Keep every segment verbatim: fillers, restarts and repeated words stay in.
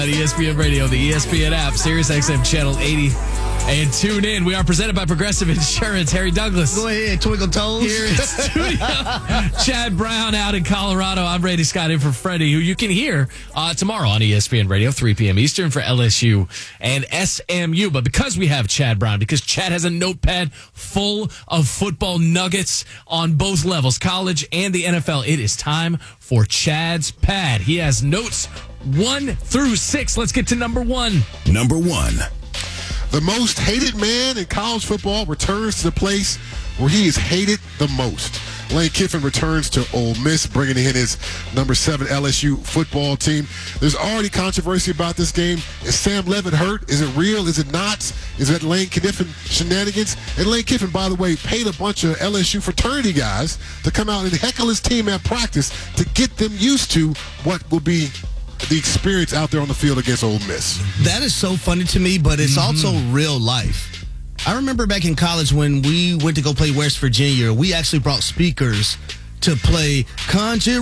On E S P N Radio, the E S P N app, Sirius X M Channel eighty. And tune in. We are presented by Progressive Insurance. Harry Douglas. Go ahead, twinkle toes. Here in studio. Chad Brown out in Colorado. I'm Brady Scott in for Freddie, who you can hear uh, tomorrow on E S P N Radio, three p.m. Eastern for L S U and S M U. But because we have Chad Brown, because Chad has a notepad full of football nuggets on both levels, college and the N F L, it is time for Chad's Pad. He has notes one through six. Let's get to number one. Number one. The most hated man in college football returns to the place where he is hated the most. Lane Kiffin returns to Ole Miss, bringing in his number seven L S U football team. There's already controversy about this game. Is Sam Levitt hurt? Is it real? Is it not? Is it Lane Kiffin shenanigans? And Lane Kiffin, by the way, paid a bunch of L S U fraternity guys to come out and heckle his team at practice to get them used to what will be the experience out there on the field against Ole Miss. That is so funny to me, but it's mm-hmm. also real life. I remember back in college when we went to go play West Virginia, we actually brought speakers to play Country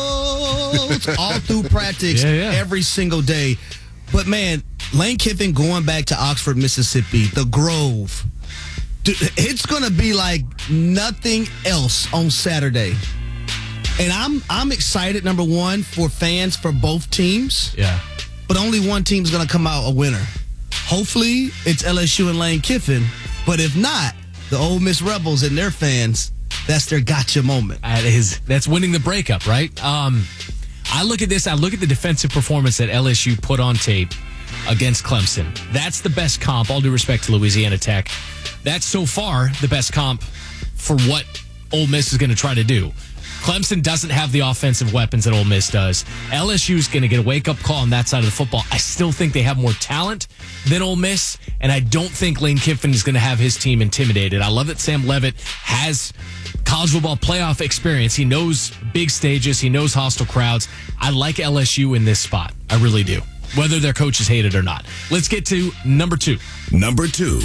Roads all through practice yeah, yeah. every single day. But, man, Lane Kiffin going back to Oxford, Mississippi, the Grove, dude, it's going to be like nothing else on Saturday. And I'm I'm excited, number one, for fans for both teams. Yeah. But only one team's going to come out a winner. Hopefully, it's L S U and Lane Kiffin. But if not, the Ole Miss Rebels and their fans, that's their gotcha moment. That is, that's winning the breakup, right? Um, I look at this, I look at the defensive performance that L S U put on tape against Clemson. That's the best comp, all due respect to Louisiana Tech. That's so far the best comp for what Ole Miss is going to try to do. Clemson doesn't have the offensive weapons that Ole Miss does. L S U is going to get a wake-up call on that side of the football. I still think they have more talent than Ole Miss, and I don't think Lane Kiffin is going to have his team intimidated. I love that Sam Levitt has college football playoff experience. He knows big stages. He knows hostile crowds. I like L S U in this spot. I really do, whether their coaches hate it or not. Let's get to number two. Number two.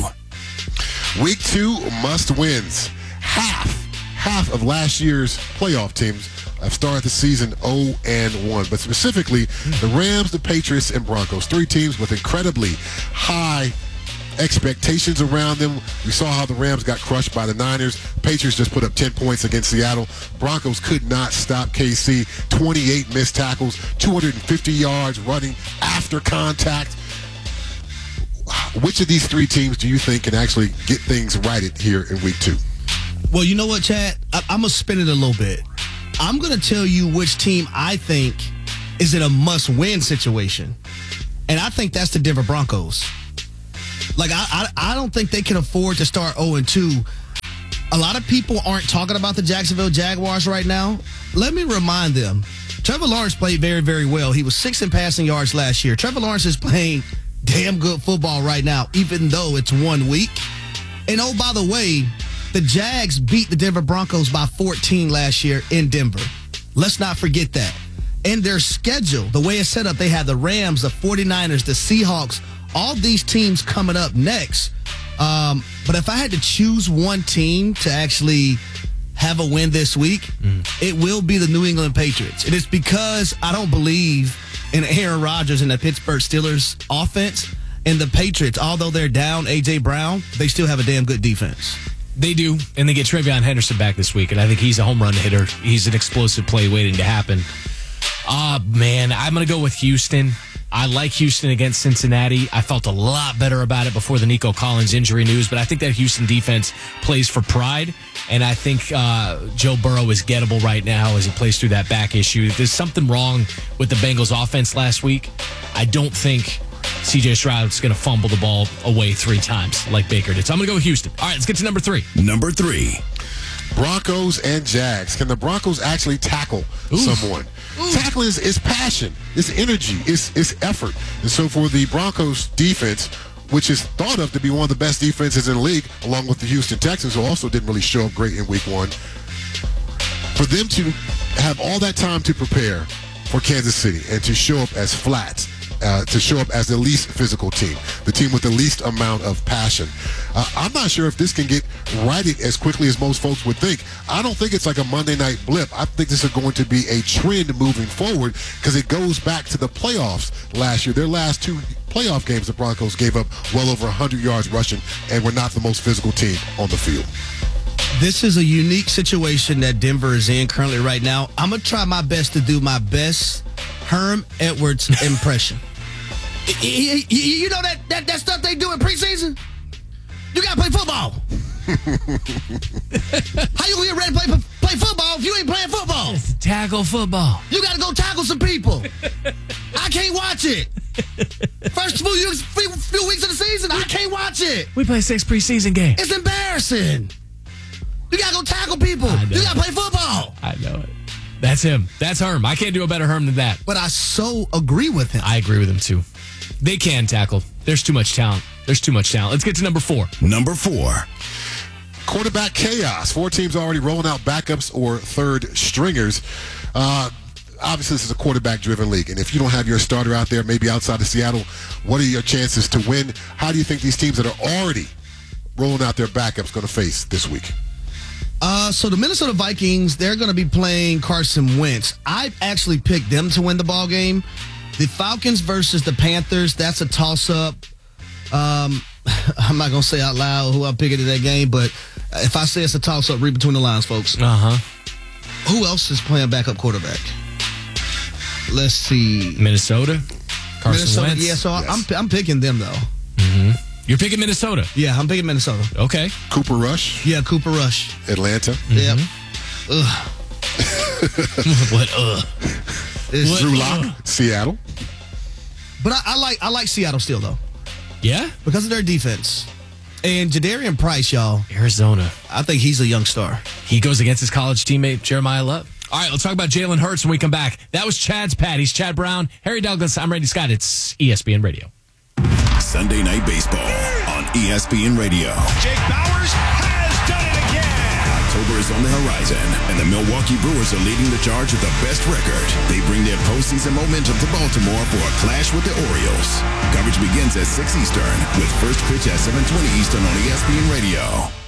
Week two must-wins. Half. Half of last year's playoff teams have started the season oh and one, but specifically the Rams, the Patriots, and Broncos. Three teams with incredibly high expectations around them. We saw how the Rams got crushed by the Niners. Patriots just put up ten points against Seattle. Broncos could not stop K C. twenty-eight missed tackles, two hundred fifty yards running after contact. Which of these three teams do you think can actually get things righted here in week two? Well, you know what, Chad? I- I'm going to spin it a little bit. I'm going to tell you which team I think is in a must-win situation. And I think that's the Denver Broncos. Like, I, I, I don't think they can afford to start oh and two. A lot of people aren't talking about the Jacksonville Jaguars right now. Let me remind them. Trevor Lawrence played very, very well. He was sixth in passing yards last year. Trevor Lawrence is playing damn good football right now, even though it's one week. And, oh, by the way, the Jags beat the Denver Broncos by fourteen last year in Denver. Let's not forget that. And their schedule, the way it's set up, they have the Rams, the forty-niners, the Seahawks, all these teams coming up next. Um, but if I had to choose one team to actually have a win this week, mm. it will be the New England Patriots. And it's because I don't believe in Aaron Rodgers and the Pittsburgh Steelers offense. And the Patriots, although they're down A J Brown, they still have a damn good defense. They do, and they get Travion Henderson back this week, and I think he's a home run hitter. He's an explosive play waiting to happen. Ah, uh, man, I'm going to go with Houston. I like Houston against Cincinnati. I felt a lot better about it before the Nico Collins injury news, but I think that Houston defense plays for pride, and I think uh, Joe Burrow is gettable right now as he plays through that back issue. There's something wrong with the Bengals offense last week. I don't think C J Stroud's going to fumble the ball away three times like Baker did. So I'm going to go with Houston. All right, let's get to number three. Number three. Broncos and Jags. Can the Broncos actually tackle Oof. someone? Oof. Tackling is, is passion, it's energy, it's, it's effort. And so for the Broncos defense, which is thought of to be one of the best defenses in the league, along with the Houston Texans, who also didn't really show up great in week one, for them to have all that time to prepare for Kansas City and to show up as flats uh, to show up as the least physical team, the team with the least amount of passion. Uh, I'm not sure if this can get righted as quickly as most folks would think. I don't think it's like a Monday night blip. I think this is going to be a trend moving forward because it goes back to the playoffs last year. Their last two playoff games, the Broncos gave up well over one hundred yards rushing and were not the most physical team on the field. This is a unique situation that Denver is in currently right now. I'm going to try my best to do my best Herm Edwards impression. You know that, that, that stuff they do in preseason? You got to play football. How you going to get ready to play, play football if you ain't playing football? It's tackle football. You got to go tackle some people. I can't watch it. First few, few, few weeks of the season, I can't watch it. We play six preseason games. It's embarrassing. You got to go tackle people. You got to play football. I know it. That's him. That's Herm. I can't do a better Herm than that. But I so agree with him. I agree with him, too. They can tackle. There's too much talent. There's too much talent. Let's get to number four. Number four. Quarterback chaos. Four teams already rolling out backups or third stringers. Uh, obviously, this is a quarterback-driven league, and if you don't have your starter out there, maybe outside of Seattle, what are your chances to win? How do you think these teams that are already rolling out their backups going to face this week? Uh, so the Minnesota Vikings, they're going to be playing Carson Wentz. I actually picked them to win the ball game. The Falcons versus the Panthers, that's a toss-up. Um, I'm not going to say out loud who I'm picking in that game, but if I say it's a toss-up, read between the lines, folks. Uh-huh. Who else is playing backup quarterback? Let's see. Minnesota? Carson Minnesota, Wentz? yeah, so Yes. I'm, I'm picking them, though. Mm-hmm. You're picking Minnesota? Yeah, I'm picking Minnesota. Okay. Cooper Rush? Yeah, Cooper Rush. Atlanta? Yep. Ugh. What, ugh? It's- What? Drew Lock? Seattle? But I, I like I like Seattle still, though, Yeah? because of their defense. And Jadarian Price, y'all, Arizona. I think he's a young star. He goes against his college teammate, Jeremiah Love. All right, let's talk about Jalen Hurts when we come back. That was Chad's Patties. Chad Brown, Harry Douglas. I'm Randy Scott. It's E S P N Radio. Sunday Night Baseball on E S P N Radio. Jake Bauers has done it again. October is on the horizon, and the Milwaukee Brewers are leading the charge with the best record. They bring their postseason momentum to Baltimore for a clash with the Orioles. Coverage begins at six Eastern, with first pitch at seven twenty Eastern on E S P N Radio.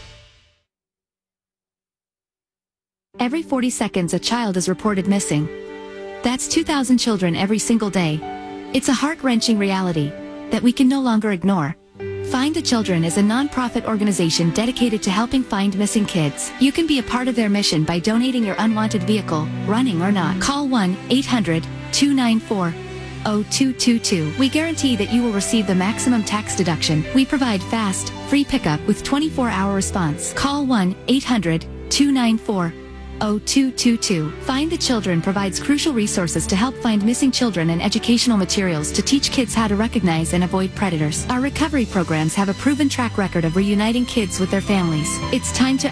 Every forty seconds, a child is reported missing. That's two thousand children every single day. It's a heart-wrenching reality that we can no longer ignore. Find the Children is a non-profit organization dedicated to helping find missing kids. You can be a part of their mission by donating your unwanted vehicle, running or not. Call one eight hundred two nine four oh two two two. We guarantee that you will receive the maximum tax deduction. We provide fast, free pickup with twenty-four hour response. Call one eight hundred two nine four oh two two two. Find the Children provides crucial resources to help find missing children and educational materials to teach kids how to recognize and avoid predators. Our recovery programs have a proven track record of reuniting kids with their families. It's time to